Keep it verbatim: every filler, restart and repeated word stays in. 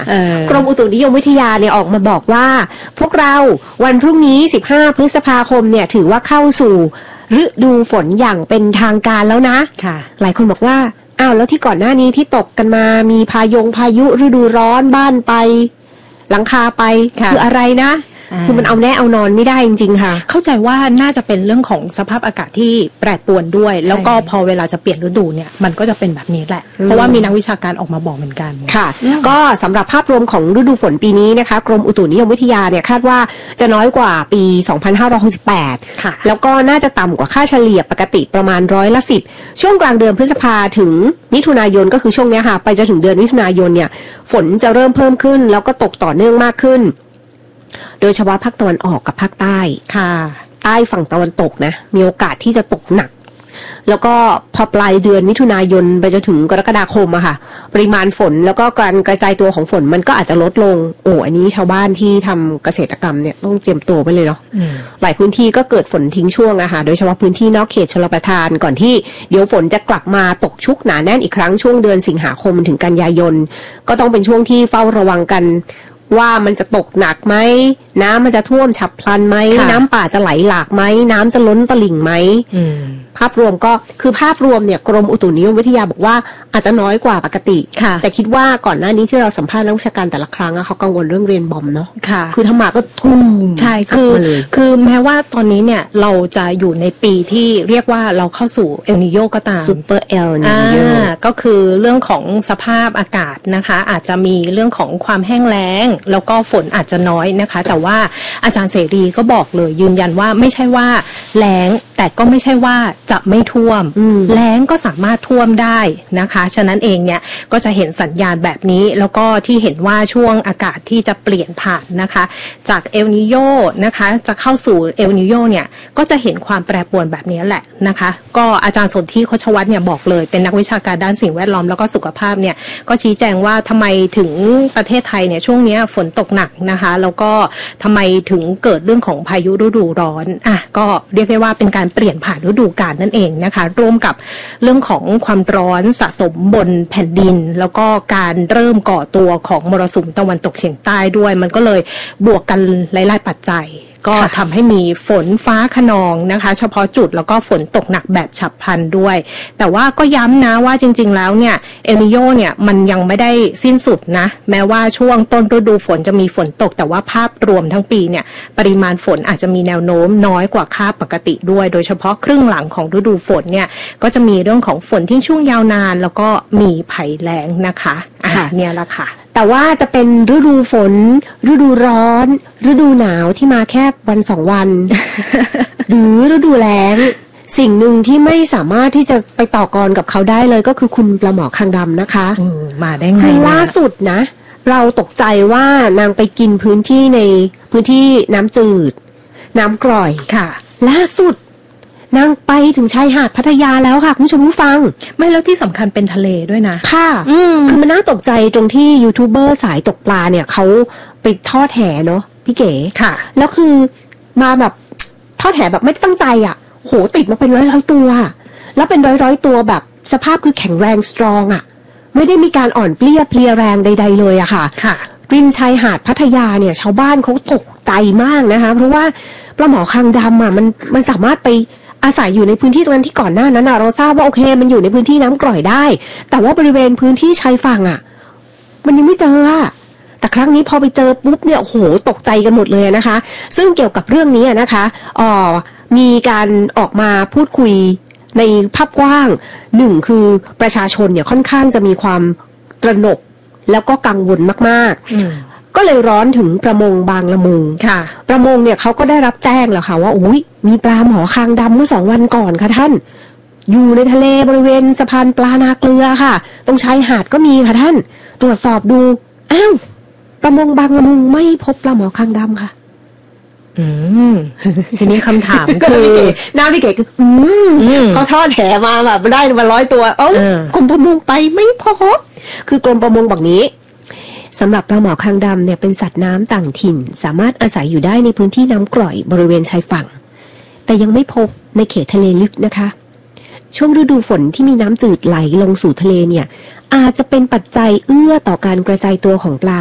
กรมอุตุนิยมวิทยาเนี่ยออกมาบอกว่าพวกเราวันพรุ่งนี้สิบห้าพฤษภาคมเนี่ยถือว่าเข้าสู่ฤดูฝนอย่างเป็นทางการแล้วนะหลายคนบอกว่าอ้าวแล้วที่ก่อนหน้านี้ที่ตกกันมามีพายงพายุฤดูร้อนบ้านไปหลังคาไปคืออะไรนะคือมันเอาแน่เอานอนไม่ได้จริงๆค่ะเข้าใจว่าน่าจะเป็นเรื่องของสภาพอากาศที่แปรปรวนด้วยแล้วก็พอเวลาจะเปลี่ยนฤดูเนี่ยมันก็จะเป็นแบบนี้แหละเพราะว่ามีนักวิชาการออกมาบอกเหมือนกันค่ะก็สำหรับภาพรวมของฤดูฝนปีนี้นะคะกรมอุตุนิยมวิทยาเนี่ยคาดว่าจะน้อยกว่าปีสองพันห้าร้อยหกสิบแปดแล้วก็น่าจะต่ำกว่าค่าเฉลี่ยปกติประมาณร้อยละสิบช่วงกลางเดือนพฤษภาถึงมิถุนายนก็คือช่วงนี้ค่ะไปจนถึงเดือนมิถุนายนเนี่ยฝนจะเริ่มเพิ่มขึ้นแล้วก็ตกต่อเนื่องมากขึ้นโดยเฉพาะภาคตะวันออกกับภาคใต้ค่ะใต้ฝั่งตะวันตกนะมีโอกาสที่จะตกหนักแล้วก็พอปลายเดือนมิถุนายนไปจนถึงกรกฎาคมอะค่ะปริมาณฝนแล้วก็การกระจายตัวของฝนมันก็อาจจะลดลงโอ้อันนี้ชาวบ้านที่ทำเกษตรกรรมเนี่ยต้องเตรียมตัวไปเลยเนาะหลายพื้นที่ก็เกิดฝนทิ้งช่วงอะค่ะโดยเฉพาะพื้นที่นอกเขตชลประทานก่อนที่เดี๋ยวฝนจะกลับมาตกชุกหนาแน่นอีกครั้งช่วงเดือนสิงหาคมถึงกันยายนก็ต้องเป็นช่วงที่เฝ้าระวังกันว่ามันจะตกหนักไหมน้ำมันจะท่วมฉับพลันไหมน้ำป่าจะไหลหลากไหมน้ำจะล้นตลิ่งไหมภาพรวมก็คือภาพรวมเนี่ยกรมอุตุนิยมวิทยาบอกว่าอาจจะน้อยกว่าปกติแต่คิดว่าก่อนหน้านี้ที่เราสัมภาษณ์นักวิชาการแต่ละครั้งเขากังวลเรื่องเรนบอมเนาะคือถ้ามาก็ทุ่มใช่คือคือแม้ว่าตอนนี้เนี่ยเราจะอยู่ในปีที่เรียกว่าเราเข้าสู่เอลนิโญก็ตามซูเปอร์เอลนิโญก็คือเรื่องของสภาพอากาศนะคะอาจจะมีเรื่องของความแห้งแล้งแล้วก็ฝนอาจจะน้อยนะคะแต่ว่าอาจารย์เสรีก็บอกเลยยืนยันว่าไม่ใช่ว่าแล้งแต่ก็ไม่ใช่ว่าจะไม่ท่วมแล้งก็สามารถท่วมได้นะคะฉะนั้นเองเนี่ยก็จะเห็นสัญญาณแบบนี้แล้วก็ที่เห็นว่าช่วงอากาศที่จะเปลี่ยนผ่านนะคะจากเอลนิโญนะคะจะเข้าสู่เอลนิโญเนี่ยก็จะเห็นความแปรปรวนแบบนี้แหละนะคะก็อาจารย์สนธิโคชวัฒน์เนี่ยบอกเลยเป็นนักวิชาการด้านสิ่งแวดล้อมแล้วก็สุขภาพเนี่ยก็ชี้แจงว่าทำไมถึงประเทศไทยเนี่ยช่วงนี้ฝนตกหนักนะคะแล้วก็ทำไมถึงเกิดเรื่องของพายุฤดูร้อนอ่ะก็เรียกได้ว่าเป็นการเปลี่ยนผ่านฤดูกาลนั่นเองนะคะร่วมกับเรื่องของความร้อนสะสมบนแผ่นดินแล้วก็การเริ่มก่อตัวของมรสุมตะวันตกเฉียงใต้ด้วยมันก็เลยบวกกันหลายๆปัจจัยก็ทำให้มีฝนฟ้าคะนองนะคะเฉพาะจุดแล้วก็ฝนตกหนักแบบฉับพลันด้วยแต่ว่าก็ย้ำนะว่าจริงๆแล้วเนี่ยเอลนิโญเนี่ยมันยังไม่ได้สิ้นสุดนะแม้ว่าช่วงต้นฤดูฝนจะมีฝนตกแต่ว่าภาพรวมทั้งปีเนี่ยปริมาณฝนอาจจะมีแนวโน้มน้อยกว่าค่าปกติด้วยโดยเฉพาะครึ่งหลังของฤดูฝนเนี่ยก็จะมีเรื่องของฝนทิ้งช่วงยาวนานแล้วก็มีภัยแล้งนะคะอ่ะเนี่ยละค่ะแต่ว่าจะเป็นฤดูฝนฤดูร้อนฤดูหนาวที่มาแค่วันสองวัน หรือฤดูแล้งสิ่งหนึ่งที่ไม่สามารถที่จะไปต่อกรกับเขาได้เลยก็คือคุณปลาหมอคางดำนะคะมาได้ไงคือล่าสุดนะเราตกใจว่านางไปกินพื้นที่ในพื้นที่น้ำจืดน้ำกร่อยค่ะล่าสุดนางไปถึงชายหาดพัทยาแล้วค่ะคุณผู้ชมผู้ฟังไม่แล้วที่สำคัญเป็นทะเลด้วยนะค่ะคือมันน่าตกใจตรงที่ยูทูบเบอร์สายตกปลาเนี่ยเขาไปทอดแหเนาะพี่เก๋ค่ะแล้วคือมาแบบทอดแหแบบไม่ตั้งใจอ่ะโหติดมาเป็นร้อยร้อยตัวแล้วเป็นร้อยร้อยตัวแบบสภาพคือแข็งแรงสตรองอ่ะไม่ได้มีการอ่อนเปลี้ยเพลียแรงใดๆเลยอะค่ะค่ะริมชายหาดพัทยาเนี่ยชาวบ้านเขาตกใจมากนะคะเพราะว่าปลาหมอคางดำอ่ะมันมันสามารถไปอาศัยอยู่ในพื้นที่ตรงนั้นที่ก่อนหน้านั้นเราทราบว่าโอเคมันอยู่ในพื้นที่น้ำกร่อยได้แต่ว่าบริเวณพื้นที่ชายฝั่งอ่ะมันยังไม่เจอแต่ครั้งนี้พอไปเจอปุ๊บเนี่ยโอ้โหตกใจกันหมดเลยนะคะซึ่งเกี่ยวกับเรื่องนี้นะคะอ๋อมีการออกมาพูดคุยในภาพกว้างหนึ่งคือประชาชนเนี่ยค่อนข้างจะมีความตระหนกแล้วก็กังวลมากๆก็เลยร้อนถึงประมงบางละมุงค่ะประมงเนี่ยเขาก็ได้รับแจ้งแล้วค่ะว่าอุ้ยมีปลาหมอคางดำเมื่อสองวันก่อนค่ะท่านอยู่ในทะเลบริเวณสะพานปลานาเกลือค่ะตรงชายหาดก็มีค่ะท่านตรวจสอบดูอ้าวประมงบางละมุงไม่พบปลาหมอคางดำค่ะอืมทีนี้คำถามคือหน้าพี่เก๋คืออืมเขาทอดแหมาแบบได้มาร้อยตัวเอ้ากรมประมงไปไม่พบคือกรมประมงบอกนี้สำหรับปลาหมอคางดำเนี่ยเป็นสัตว์น้ำต่างถิ่นสามารถอาศัยอยู่ได้ในพื้นที่น้ำกร่อยบริเวณชายฝั่งแต่ยังไม่พบในเขตทะเลลึกนะคะช่วงฤดูฝนที่มีน้ำจืดไหลลงสู่ทะเลเนี่ยอาจจะเป็นปัจจัยเอื้อต่อการกระจายตัวของปลา